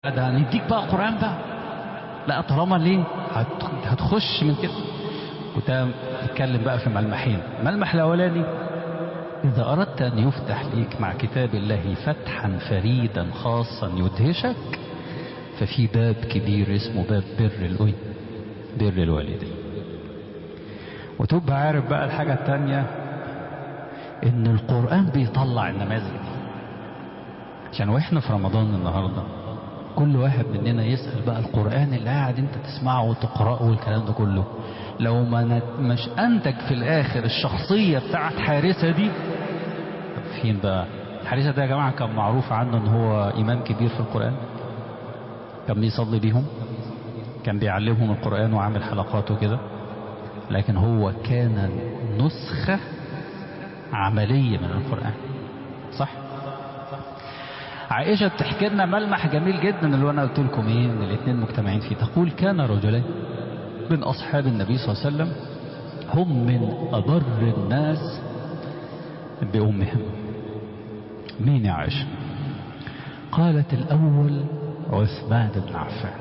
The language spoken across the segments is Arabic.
ده هنديك بقى قرآن بقى. لا طالما ليه هتخش من كده. كنت اتكلم بقى في ملمحين. الملمح الاولاني، اذا اردت ان يفتح ليك مع كتاب الله فتحا فريدا خاصا يدهشك، ففي باب كبير اسمه باب بر الوالدين. وتبقى عارف بقى الحاجة التانية، ان القرآن بيطلع النماذج دي. عشان واحنا في رمضان النهاردة كل واحد مننا يسأل بقى القرآن اللي قاعد انت تسمعه وتقرأه والكلام ده كله، لو ما مش انتج في الاخر الشخصية بتاعت حارثة دي، طب فين بقى؟ حارثة ده يا جماعة كان معروف عنه ان هو امام كبير في القرآن، كان بيصلي بيهم، كان بيعلمهم القرآن وعامل حلقات وكده، لكن هو كان نسخة عملية من القرآن. صح؟ عائشة بتحكي لنا ملمح جميل جدا اللي انا قلت لكم ايه ان الاثنين مجتمعين فيه. تقول كان رجلين من اصحاب النبي صلى الله عليه وسلم هم من ابر الناس بامهم. مين يا عائشة؟ قالت الاول عثمان بن عفان.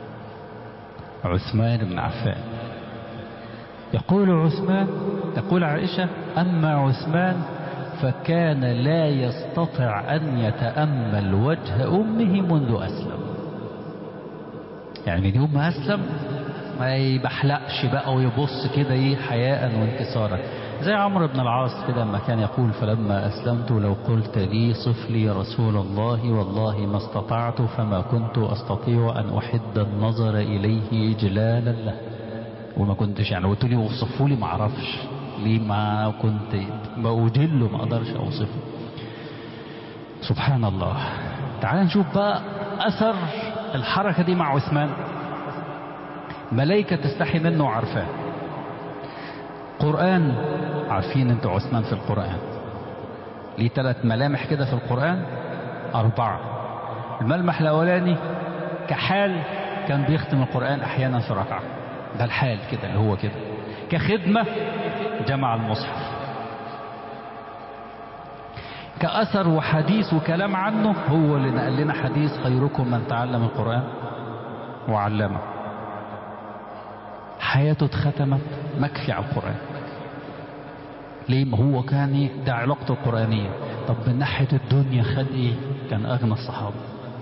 عثمان بن عفان. يقول عثمان، تقول عائشة: اما عثمان فكان لا يستطع أن يتأمل وجه أمه منذ أسلم. يعني من يوم ما أسلم ما يبحلقش بقى ويبص كده ايه حياء وانكسارا، زي عمرو بن العاص كده لما كان يقول: فلما أسلمت لو قلت لي صف لي رسول الله والله ما استطعت، فما كنت أستطيع أن أحد النظر إليه إجلالا له. وما كنتش يعني قلت لي وصفوا لي ما اعرفش ليه، ما كنت بأجله ما اقدرش اوصفه. سبحان الله. تعال نشوف بقى اثر الحركة دي مع عثمان. ملائكة تستحي منه وعارفاه. قرآن، عارفين انتوا عثمان في القرآن ليه 3 ملامح كده في القرآن، 4. الملمح الاولاني كحال كان بيختم القرآن احيانا في ركعة، ده الحال كده اللي هو كده. كخدمة جمع المصحف. كأثر وحديث وكلام عنه، هو اللي نقل لنا حديث: خيركم من تعلم القرآن وعلمه. حياته اتختمت مكفي على القرآن. ليه؟ ما هو كان ايه ده علاقته القرآنية. طب من ناحية الدنيا خد ايه؟ كان اغنى الصحابة.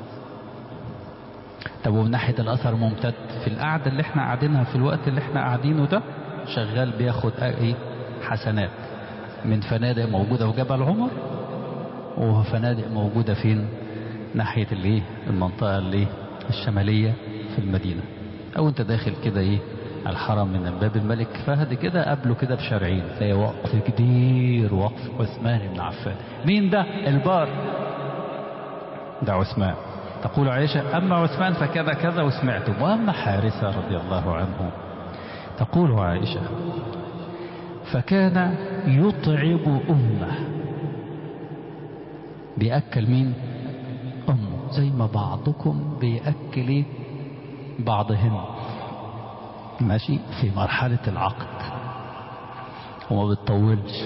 طب ومن ناحية الاثر ممتد في القعدة اللي احنا قاعدينها في الوقت اللي احنا قاعدينه ده، شغال بياخد ايه حسنات من فنادق موجودة في جبل عمر، وفنادق موجودة فين؟ ناحية الايه المنطقة اللي الشمالية في المدينة. او انت داخل كده ايه الحرم من باب الملك فهد كده، قبله كده بشارعين تلاقي وقف كبير، وقف عثمان بن عفان. مين ده؟ البار ده عثمان. تقول عائشة: اما عثمان فكذا كذا وسمعتم، واما حارثة رضي الله عنه، تقول عائشة: فكان يطعم أمه. بيأكل مين؟ أمه، زي ما بعضكم بيأكل بعضهم، ماشي في مرحلة العقد وما بتطولش.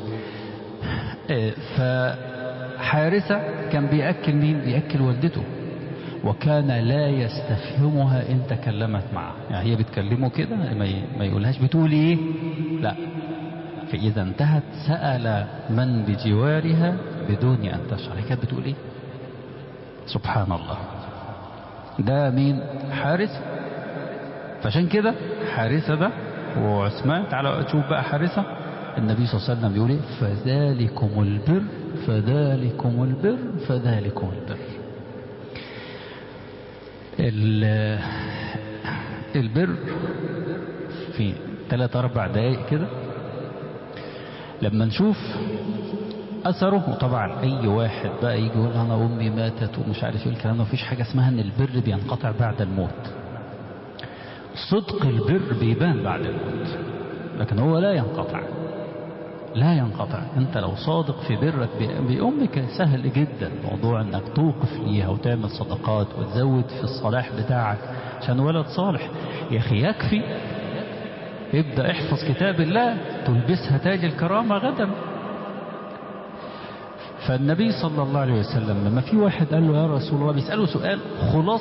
فحارثة كان بيأكل مين؟ بيأكل والدته، وكان لا يستفهمها إن تكلمت معه. يعني هي بتكلمه كده ما يقولهاش بتقول ايه، لا. فإذا انتهت سأل من بجوارها بدون أن تشعر هي كانت بتقول ايه. سبحان الله. ده مين؟ حارث. فعشان كده حارثة ده وعثمان. تعالوا تشوف بقى حارثة. النبي صلى الله عليه وسلم بيقول ايه: فذلكم البر فذلكم البر فذلكم البر. البر في 3-4 دقائق كده لما نشوف اثره. وطبعا اي واحد بقى يجي يقول انا امي ماتت ومش عارف ايه الكلام ده، مفيش حاجه اسمها ان البر بينقطع بعد الموت. صدق البر بيبان بعد الموت، لكن هو لا ينقطع. لا ينقطع. انت لو صادق في برك بأمك سهل جدا موضوع انك توقف ليها وتعمل صدقات وتزود في الصلاح بتاعك عشان ولد صالح. يا اخي يكفي ابدأ احفظ كتاب الله تلبسها تاج الكرامة غدا. فالنبي صلى الله عليه وسلم لما في واحد قال له: يا رسول الله، بيسأله سؤال خلاص